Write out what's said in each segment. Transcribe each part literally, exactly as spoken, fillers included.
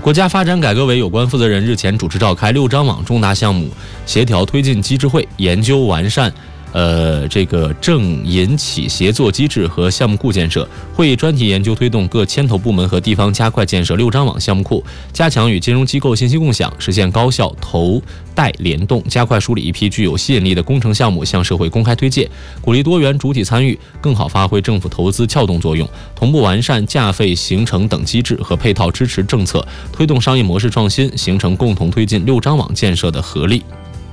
国家发展改革委有关负责人日前主持召开六张网重大项目协调推进机制会，研究完善呃，这个政银企协作机制和项目库建设。会议专题研究推动各牵头部门和地方加快建设六张网项目库，加强与金融机构信息共享，实现高效投贷联动，加快梳理一批具有吸引力的工程项目向社会公开推介，鼓励多元主体参与，更好发挥政府投资撬动作用，同步完善价费形成等机制和配套支持政策，推动商业模式创新，形成共同推进六张网建设的合力。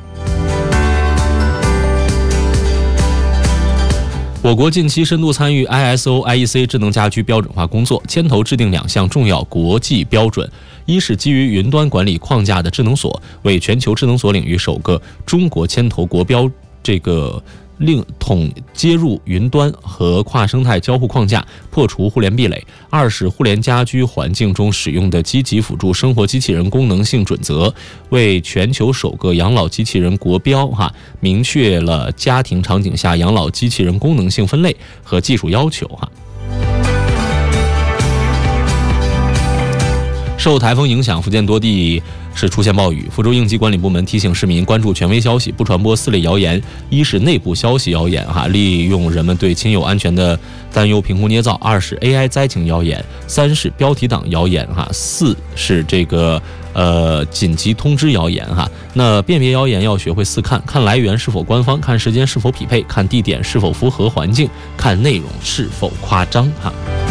我国近期深度参与 I S O、I E C 智能家居标准化工作，牵头制定两项重要国际标准。一是基于云端管理框架的智能锁，为全球智能锁领域首个中国牵头国标这个令统接入云端和跨生态交互框架，破除互联壁垒。二是互联家居环境中使用的积极辅助生活机器人功能性准则，为全球首个养老机器人国标哈明确了家庭场景下养老机器人功能性分类和技术要求哈。受台风影响，福建多地是出现暴雨。福州应急管理部门提醒市民关注权威消息，不传播四类谣言：一是内部消息谣言，哈，利用人们对亲友安全的担忧凭空捏造；二是 A I 灾情谣言；三是标题党谣言，哈；四是这个呃紧急通知谣言，哈。那辨别谣言要学会四看：看来源是否官方，看时间是否匹配，看地点是否符合环境，看内容是否夸张，哈。